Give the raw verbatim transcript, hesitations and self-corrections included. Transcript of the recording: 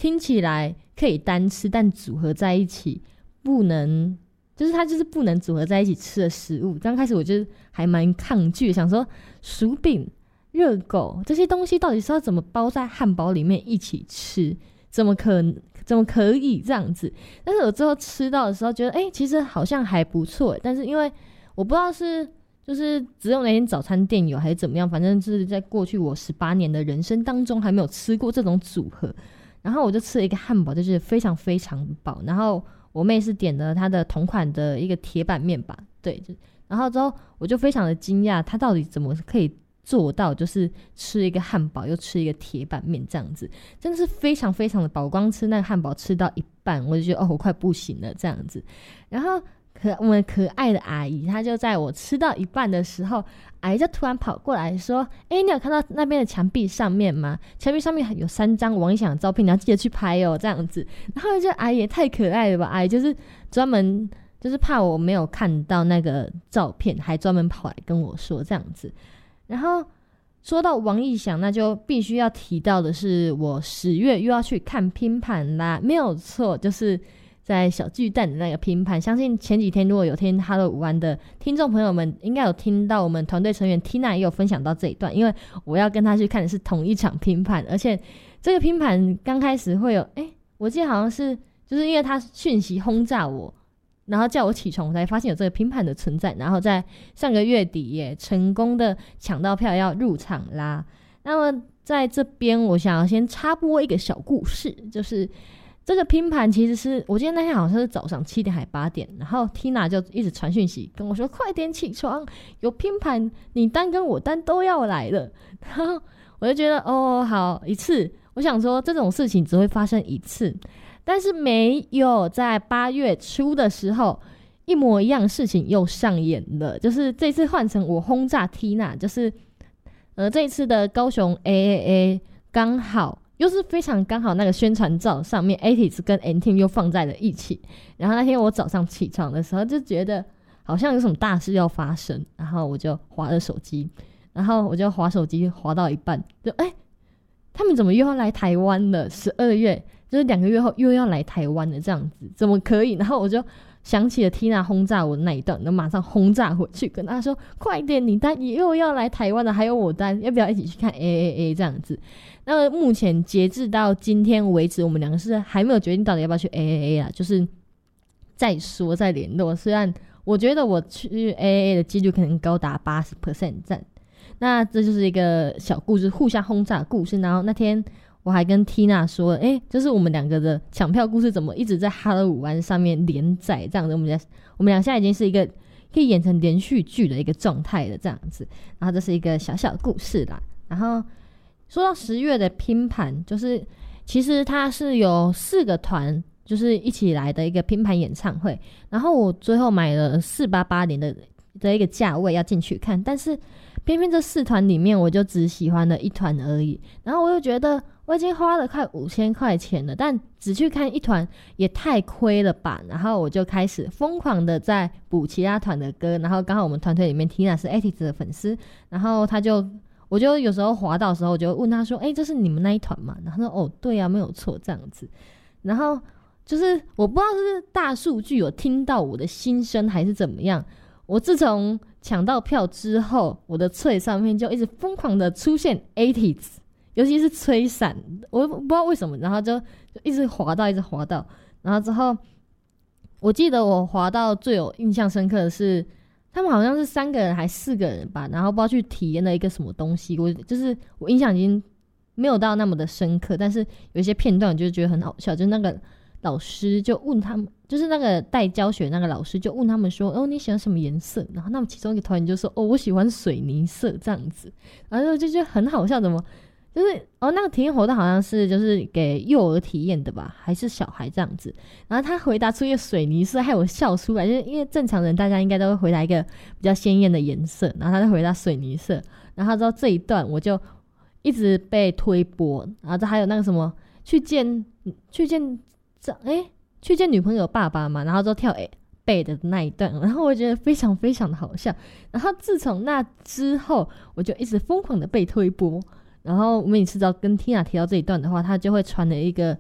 听起来可以单吃，但组合在一起不能，就是它就是不能组合在一起吃的食物。刚开始我就还蛮抗拒，想说薯饼、热狗这些东西到底是要怎么包在汉堡里面一起吃，怎么可怎么可以这样子？但是我最后吃到的时候觉得，哎、欸，其实好像还不错。但是因为我不知道是就是只有那间早餐店有还是怎么样，反正是在过去我十八年的人生当中还没有吃过这种组合。然后我就吃了一个汉堡，就是非常非常饱。然后我妹是点了她的同款的一个铁板面吧，对，就然后之后我就非常的惊讶，她到底怎么可以做到就是吃一个汉堡又吃一个铁板面这样子，真的是非常非常的饱。光吃那个汉堡吃到一半我就觉得哦我快不行了这样子。然后可我们可爱的阿姨她就在我吃到一半的时候，阿姨就突然跑过来说，诶，你有看到那边的墙壁上面吗？墙壁上面有三张王一翔的照片，你要记得去拍哦这样子。然后这阿姨也太可爱了吧，阿姨就是专门就是怕我没有看到那个照片，还专门跑来跟我说这样子。然后说到王一翔，那就必须要提到的是我十月又要去看拼盘啦，没有错，就是在小巨蛋的那个拼盘。相信前几天如果有听 Hello 五湾的听众朋友们应该有听到我们团队成员 Tina 也有分享到这一段，因为我要跟他去看的是同一场拼盘，而且这个拼盘刚开始会有诶我记得好像是就是因为他讯息轰炸我，然后叫我起床，我才发现有这个拼盘的存在。然后在上个月底也成功的抢到票要入场啦。那么在这边我想要先插播一个小故事，就是这个拼盘其实是我记得那天好像是早上七点还八点，然后 Tina 就一直传讯息跟我说快点起床，有拼盘，你单跟我单都要来了。然后我就觉得哦好一次，我想说这种事情只会发生一次，但是没有，在八月初的时候一模一样的事情又上演了，就是这次换成我轰炸 Tina， 就是呃这一次的高雄 A A A 刚好又是非常刚好，那个宣传照上面 A T I Z 跟 N Team 又放在了一起。然后那天我早上起床的时候就觉得好像有什么大事要发生，然后我就滑了手机，然后我就滑手机滑到一半就哎、欸，他们怎么又要来台湾了？十二月就是两个月后又要来台湾了，这样子怎么可以？然后我就想起了 Tina 轰炸我的那一段，然后马上轰炸回去跟他说快点，你单又要来台湾了，还有我单，要不要一起去看 A A A 这样子。那么目前截至到今天为止，我们两个是还没有决定到底要不要去 A A A 啦，就是再说再联络。虽然我觉得我去 A A A 的几率可能高达 百分之八十 这样。那这就是一个小故事，互相轰炸的故事。然后那天我还跟 Tina 说哎、欸，就是我们两个的抢票故事怎么一直在 Hello 五湾上面连载这样子，我们俩我们俩现在已经是一个可以演成连续剧的一个状态了这样子。然后这是一个小小的故事啦。然后说到十月的拼盘，就是其实它是有四个团就是一起来的一个拼盘演唱会，然后我最后买了四八八零的的一个价位要进去看，但是偏偏这四团里面我就只喜欢了一团而已。然后我就觉得我已经花了快五千块钱了，但只去看一团也太亏了吧。然后我就开始疯狂的在补其他团的歌，然后刚好我们团队里面 Tina 是 A T I Z 的粉丝，然后他就我就有时候滑到的时候我就问他说哎、欸，这是你们那一团吗？然后他说哦对啊没有错这样子。然后就是我不知道是大数据有听到我的心声还是怎么样，我自从抢到票之后，我的脆上面就一直疯狂的出现 A T I Z， 尤其是吹伞，我不知道为什么，然后就就一直滑到一直滑到，然后之后我记得我滑到最有印象深刻的是他们好像是三个人还四个人吧，然后不知道去体验了一个什么东西，我就是我印象已经没有到那么的深刻，但是有一些片段我就觉得很好笑，就是那个老师就问他们，就是那个带教学那个老师就问他们说哦你喜欢什么颜色，然后他们其中一个团员就说哦我喜欢水泥色这样子，然后就觉得很好笑，怎么就是哦那个体验活动好像是就是给幼儿体验的吧，还是小孩这样子，然后他回答出一个水泥色，害我笑出来，就是因为正常人大家应该都会回答一个比较鲜艳的颜色，然后他就回答水泥色，然后之后这一段我就一直被推播，然后这还有那个什么去见去见哎、欸，去见女朋友爸爸嘛，然后就跳哎背的那一段，然后我觉得非常非常的好笑。然后自从那之后，我就一直疯狂的被推播。然后我每次只要跟 Tina 提到这一段的话，她就会传了一个